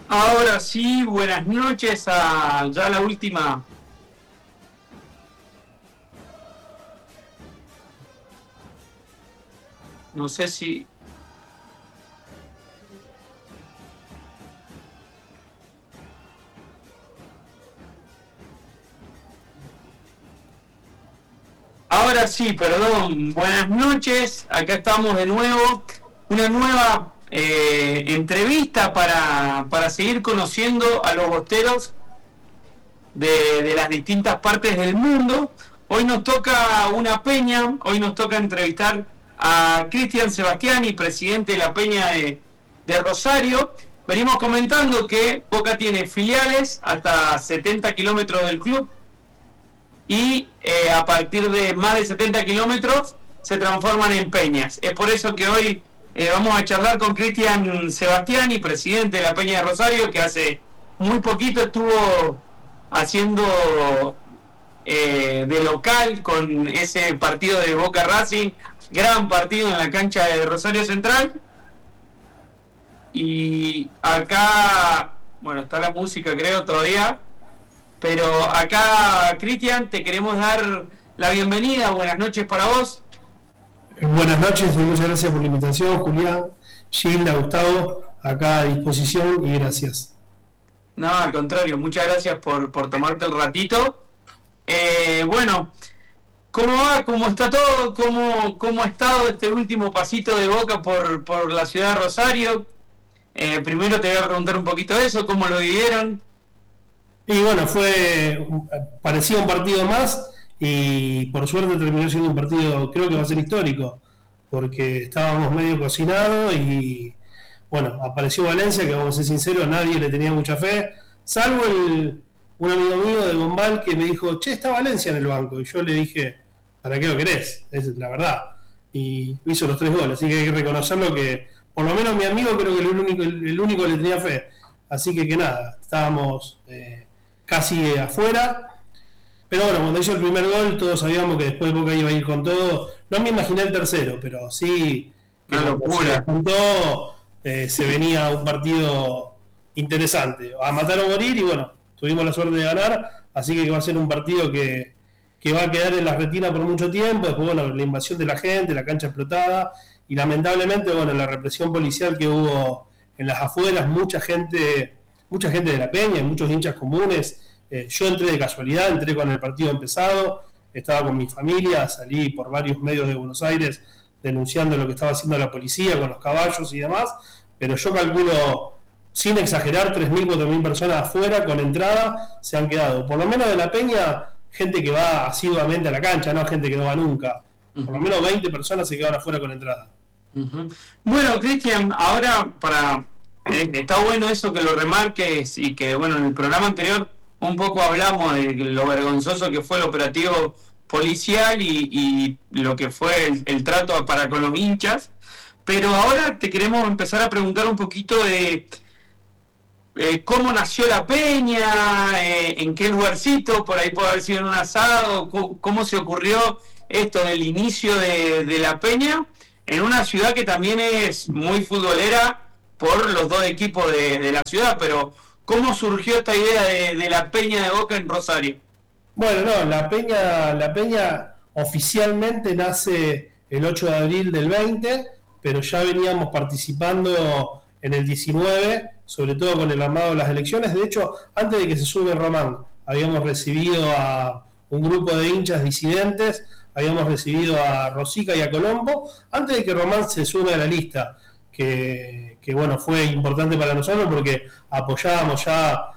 Ahora sí, buenas noches a ya la última. No sé si. Ahora sí, perdón. Buenas noches. Acá estamos de nuevo. Una nueva entrevista para seguir conociendo a los bosteros de las distintas partes del mundo. Hoy nos toca una peña, hoy nos toca entrevistar a Cristian Sebastiani, presidente de la Peña de Rosario. Venimos comentando que Boca tiene filiales hasta 70 kilómetros del club y a partir de más de 70 kilómetros se transforman en peñas. Es por eso que hoy vamos a charlar con Cristian Sebastiani, presidente de la Peña de Rosario, que hace muy poquito estuvo haciendo de local con ese partido de Boca Racing, gran partido en la cancha de Rosario Central. Y acá, bueno, está la música creo todavía, pero acá, Cristian, te queremos dar la bienvenida. Buenas noches para vos. Buenas noches y muchas gracias por la invitación, Julián, Gilda, Gustavo, acá a disposición y gracias. No, al contrario, muchas gracias por tomarte el ratito. Bueno, ¿cómo va? ¿Cómo está todo? ¿Cómo ha estado este último pasito de Boca por la ciudad de Rosario? Primero te voy a preguntar un poquito de eso, ¿cómo lo vivieron? Y bueno, parecía un partido más y por suerte terminó siendo un partido, creo que va a ser histórico, porque estábamos medio cocinados y bueno, apareció Valencia, que vamos a ser sinceros, nadie le tenía mucha fe, salvo un amigo mío de Bombal que me dijo, che, está Valencia en el banco, y yo le dije, ¿para qué lo querés? Es la verdad. Y hizo los 3 goles, así que hay que reconocerlo que, por lo menos mi amigo creo que el único le tenía fe. Así que nada, estábamos casi afuera. Pero bueno, cuando hizo el primer gol, todos sabíamos que después Boca iba a ir con todo. No me imaginé el tercero, pero sí que Una locura. Se venía un partido interesante. A matar o morir, y bueno, tuvimos la suerte de ganar. Así que va a ser un partido que va a quedar en la retina por mucho tiempo. Después, bueno, la invasión de la gente, la cancha explotada. Y lamentablemente, bueno, la represión policial que hubo en las afueras, mucha gente de la Peña, muchos hinchas comunes. Yo entré de casualidad, entré con el partido empezado, estaba con mi familia, salí por varios medios de Buenos Aires denunciando lo que estaba haciendo la policía con los caballos y demás, pero yo calculo, sin exagerar, 3.000, 4.000 personas afuera con entrada se han quedado. Por lo menos de la Peña, gente que va asiduamente a la cancha, no gente que no va nunca. Por lo menos 20 personas se quedaron afuera con entrada. Bueno, Cristian, ahora está bueno eso que lo remarques y que, bueno, en el programa anterior un poco hablamos de lo vergonzoso que fue el operativo policial y lo que fue el trato para con los hinchas, pero ahora te queremos empezar a preguntar un poquito de cómo nació la peña, en qué lugarcito, por ahí puede haber sido en un asado, cómo se ocurrió esto del inicio de la peña en una ciudad que también es muy futbolera por los dos equipos de la ciudad, pero ¿cómo surgió esta idea de la Peña de Boca en Rosario? Bueno, no, la Peña oficialmente nace el 8 de abril del 20, pero ya veníamos participando en el 19, sobre todo con el armado de las elecciones. De hecho, antes de que se sume Román, habíamos recibido a un grupo de hinchas disidentes, habíamos recibido a Rosica y a Colombo, antes de que Román se sume a la lista, que bueno, fue importante para nosotros porque apoyábamos ya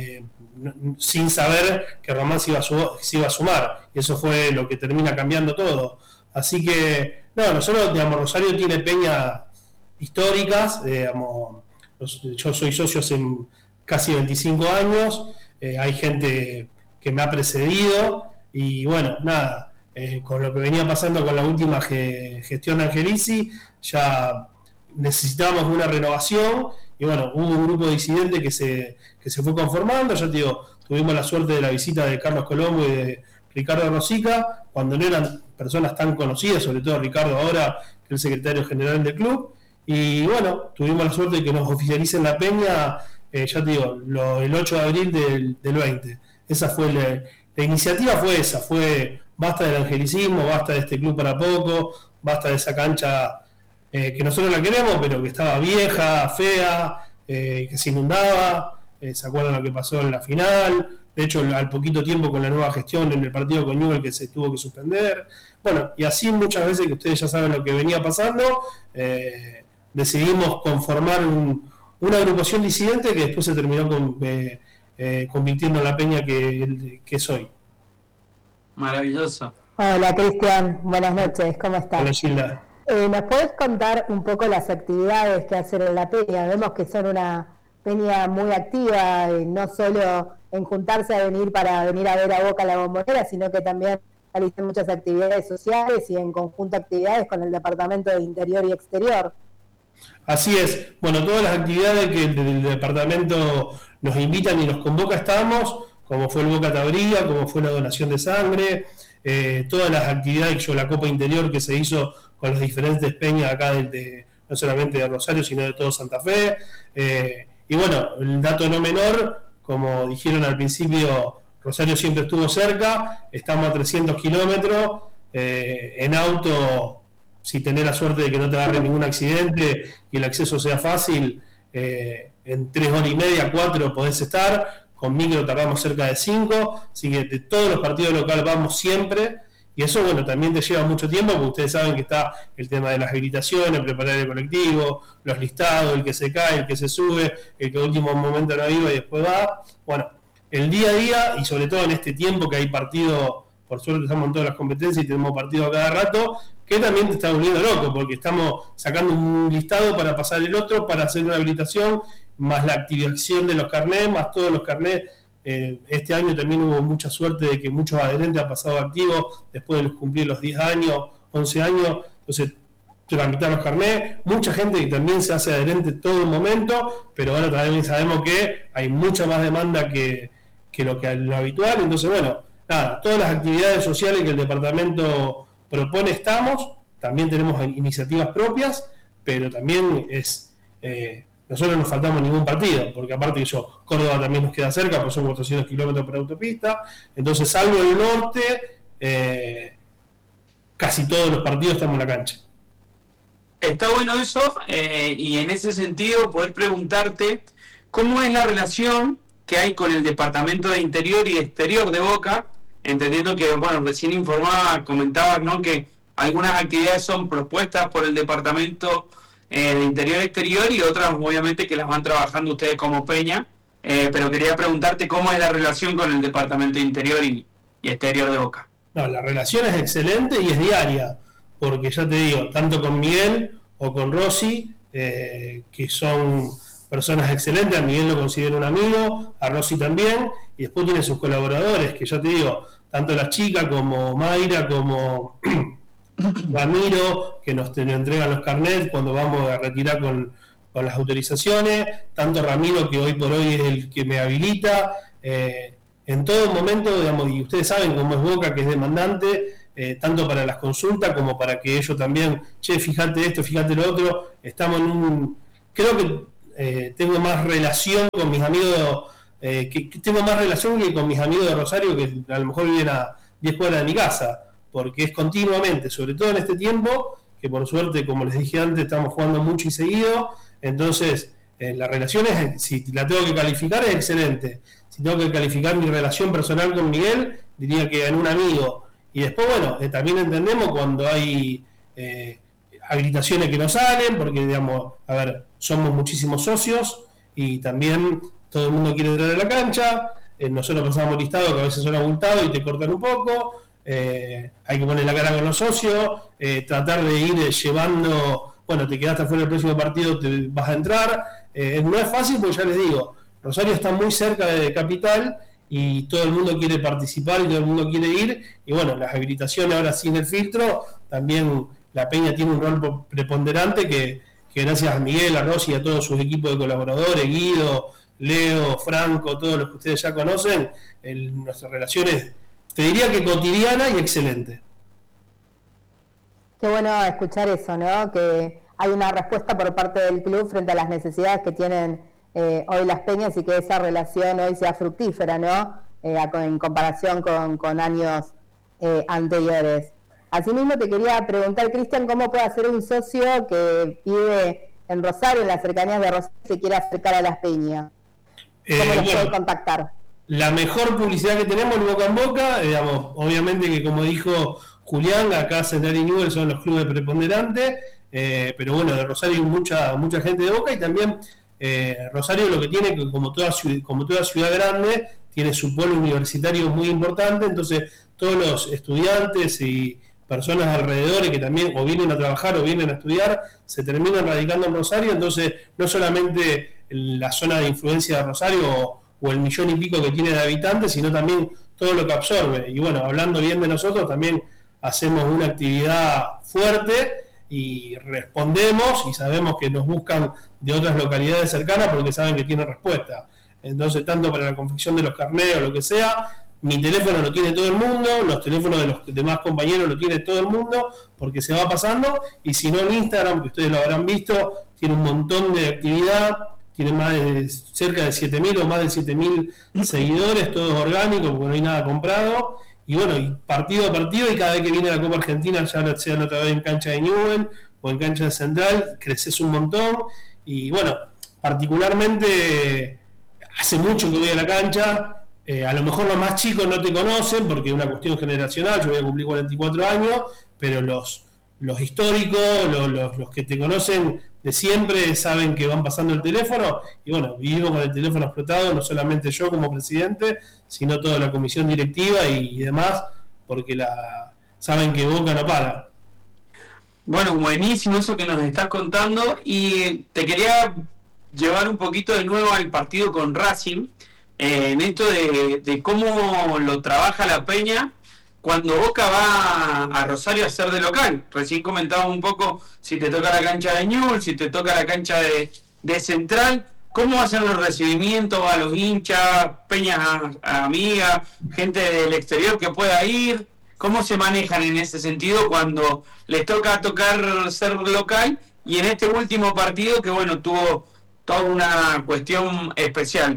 sin saber que Román se iba a sumar, y eso fue lo que termina cambiando todo. Así que, no, nosotros, digamos, Rosario tiene peñas históricas, digamos, yo soy socio hace casi 25 años, hay gente que me ha precedido, y bueno, nada, con lo que venía pasando con la última gestión de Angelici, ya necesitábamos una renovación, y bueno, hubo un grupo disidente que se fue conformando. Ya te digo, tuvimos la suerte de la visita de Carlos Colombo y de Ricardo Rosica, cuando no eran personas tan conocidas, sobre todo Ricardo ahora, que es el secretario general del club, y bueno, tuvimos la suerte de que nos oficialicen la peña ya te digo, el 8 de abril del 20. Esa fue la iniciativa, fue basta del angelicismo, basta de este club para poco, basta de esa cancha que nosotros la queremos, pero que estaba vieja, fea, que se inundaba. ¿Se acuerdan lo que pasó en la final? De hecho, al poquito tiempo con la nueva gestión en el partido con Newell, que se tuvo que suspender. Bueno, y así muchas veces, que ustedes ya saben lo que venía pasando, decidimos conformar una agrupación disidente que después se terminó convirtiendo en la peña que soy. Maravilloso. Hola Cristian, buenas noches, ¿cómo estás? Hola Gilda. ¿Nos podés contar un poco las actividades que hacen en la peña? Vemos que son una peña muy activa, no solo en juntarse para venir a ver a Boca la Bombonera, sino que también realizan muchas actividades sociales y en conjunto actividades con el Departamento de Interior y Exterior. Así es. Bueno, todas las actividades que el departamento nos invitan y nos convoca estamos, como fue el Boca Tabría, como fue la donación de sangre, todas las actividades, la Copa Interior que se hizo con las diferentes peñas acá no solamente de Rosario, sino de todo Santa Fe. Y bueno, el dato no menor, como dijeron al principio, Rosario siempre estuvo cerca, estamos a 300 kilómetros, en auto, si tenés la suerte de que no te agarre ningún accidente y el acceso sea fácil, en 3 horas y media, 4 podés estar, con micro tardamos cerca de 5, así que de todos los partidos locales vamos siempre, y eso bueno, también te lleva mucho tiempo, porque ustedes saben que está el tema de las habilitaciones, preparar el colectivo, los listados, el que se cae, el que se sube, el que a último momento no iba y después va. Bueno, el día a día, y sobre todo en este tiempo que hay partido, por suerte estamos en todas las competencias y tenemos partido a cada rato, que también te está volviendo loco, porque estamos sacando un listado para pasar el otro, para hacer una habilitación, más la activación de los carnets, más todos los carnets. Este año también hubo mucha suerte de que muchos adherentes han pasado activos después de cumplir los 10 años, 11 años, entonces tramitar los carnets, mucha gente que también se hace adherente todo el momento, pero bueno, también sabemos que hay mucha más demanda que lo habitual, entonces bueno, nada, todas las actividades sociales que el departamento propone estamos, también tenemos iniciativas propias, pero también nosotros no faltamos ningún partido, porque aparte que Córdoba también nos queda cerca, pues son 400 kilómetros por autopista, entonces salvo el norte, casi todos los partidos estamos en la cancha. Está bueno eso, y en ese sentido poder preguntarte cómo es la relación que hay con el Departamento de Interior y Exterior de Boca, entendiendo que, bueno, recién comentabas, ¿no?, que algunas actividades son propuestas por el Departamento de Interior y Exterior y otras, obviamente, que las van trabajando ustedes como peña, pero quería preguntarte cómo es la relación con el Departamento de Interior y Exterior de Boca. No, la relación es excelente y es diaria, porque ya te digo, tanto con Miguel o con Rosy, que son personas excelentes, a Miguel lo considero un amigo, a Rosy también, y después tiene sus colaboradores, que ya te digo, tanto la chica como Mayra, como Ramiro, que nos entregan los carnets cuando vamos a retirar con las autorizaciones, tanto Ramiro, que hoy por hoy es el que me habilita, en todo momento, digamos, y ustedes saben cómo es Boca, que es demandante, tanto para las consultas como para que ellos también, fíjate esto, fíjate lo otro, estamos creo que tengo más relación con mis amigos, que tengo más relación que con mis amigos de Rosario, que a lo mejor viven a 10 cuadras de mi casa, porque es continuamente, sobre todo en este tiempo, que por suerte, como les dije antes, estamos jugando mucho y seguido, entonces la relación si la tengo que calificar, es excelente. Si tengo que calificar mi relación personal con Miguel, diría que en un amigo. Y después, bueno, también entendemos cuando hay habilitaciones que no salen, porque, digamos, a ver, somos muchísimos socios y también todo el mundo quiere entrar a la cancha, nosotros pasamos listados que a veces son abultados y te cortan un poco, hay que poner la cara con los socios, tratar de ir llevando, bueno, te quedaste afuera del próximo partido, te vas a entrar, no es fácil porque ya les digo, Rosario está muy cerca de Capital y todo el mundo quiere participar y todo el mundo quiere ir, y bueno, las habilitaciones ahora sin el filtro, también la Peña tiene un rol preponderante que gracias a Miguel, a Rosy y a todos sus equipos de colaboradores, Guido, Leo, Franco, todos los que ustedes ya conocen, nuestras relaciones, te diría que cotidiana y excelente. Qué bueno escuchar eso, ¿no? Que hay una respuesta por parte del club frente a las necesidades que tienen hoy las peñas y que esa relación hoy sea fructífera, ¿no? En comparación con años anteriores. Asimismo, te quería preguntar, Cristian, ¿cómo puede hacer un socio que vive en Rosario, en las cercanías de Rosario, y se quiere acercar a las peñas? ¿Cómo los puede contactar? La mejor publicidad que tenemos es boca en boca, digamos, obviamente que como dijo Julián, acá Central y Newell son los clubes preponderantes, pero bueno, de Rosario hay mucha gente de Boca, y también Rosario lo que tiene, que como toda ciudad grande, tiene su polo universitario muy importante, entonces todos los estudiantes y personas alrededor que también o vienen a trabajar o vienen a estudiar, se terminan radicando en Rosario, entonces no solamente la zona de influencia de Rosario o el 1,5 millones que tiene de habitantes, sino también todo lo que absorbe. Y bueno, hablando bien de nosotros, también hacemos una actividad fuerte y respondemos, y sabemos que nos buscan de otras localidades cercanas porque saben que tiene respuesta. Entonces, tanto para la confección de los carnets o lo que sea, mi teléfono lo tiene todo el mundo, los teléfonos de los demás compañeros lo tiene todo el mundo, porque se va pasando, y si no en Instagram, que ustedes lo habrán visto, tiene un montón de actividad, tiene cerca de 7.000 o más de 7.000 seguidores, todos orgánicos, porque no hay nada comprado, y bueno, y partido a partido, y cada vez que viene la Copa Argentina, ya sea otra vez en cancha de Newell o en cancha de Central, creces un montón, y bueno, particularmente hace mucho que voy a la cancha. A lo mejor los más chicos no te conocen porque es una cuestión generacional, yo voy a cumplir 44 años, pero los históricos, los que te conocen de siempre saben que van pasando el teléfono, y bueno, vivimos con el teléfono explotado, no solamente yo como presidente, sino toda la comisión directiva y demás, porque saben que Boca no para. Bueno, buenísimo eso que nos estás contando, y te quería llevar un poquito de nuevo al partido con Racing, en esto de cómo lo trabaja la Peña cuando Boca va a Rosario a ser de local. Recién comentaba un poco si te toca la cancha de Newell, si te toca la cancha de Central, cómo hacen los recibimientos a los hinchas, peñas amigas, gente del exterior que pueda ir, cómo se manejan en ese sentido cuando les tocar ser local, y en este último partido que bueno, tuvo toda una cuestión especial.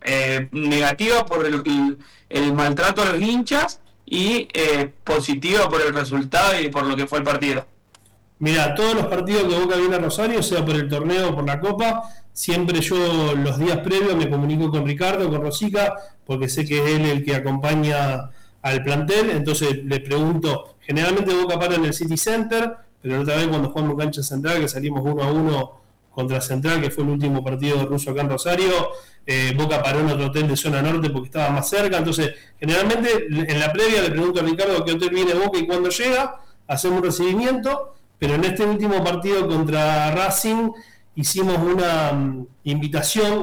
Negativa por el maltrato a los hinchas y positiva por el resultado y por lo que fue el partido. Mira, todos los partidos que Boca viene a Rosario, sea por el torneo o por la Copa, siempre yo los días previos me comunico con Ricardo, con Rosica, porque sé que es él el que acompaña al plantel, entonces le pregunto, generalmente Boca para en el City Center, pero la otra vez cuando jugamos cancha central, que salimos 1-1 contra Central, que fue el último partido ruso acá en Rosario, Boca paró en otro hotel de zona norte porque estaba más cerca, entonces generalmente en la previa le pregunto a Ricardo a qué hotel viene Boca y cuándo llega, hacemos un recibimiento, pero en este último partido contra Racing hicimos una invitación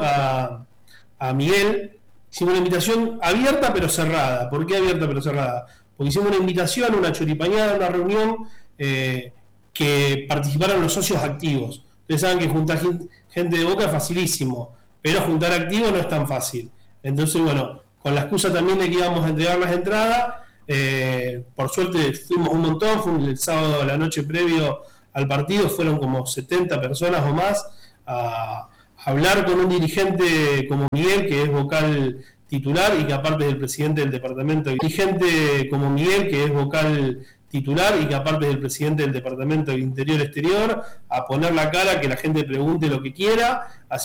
a Miguel, hicimos una invitación abierta pero cerrada. ¿Por qué abierta pero cerrada? Porque hicimos una invitación, una choripañada, una reunión que participaron los socios activos. Ustedes saben que juntar gente de Boca es facilísimo, pero juntar activos no es tan fácil. Entonces, bueno, con la excusa también de que íbamos a entregar las entradas, por suerte fuimos un montón, fue el sábado a la noche previo al partido, fueron como 70 personas o más a hablar con un dirigente como Miguel, que es vocal titular y que aparte es el presidente del departamento. Dirigente como Miguel, que es vocal titular y que aparte es el presidente del departamento de Interior Exterior, a poner la cara, que la gente pregunte lo que quiera. Así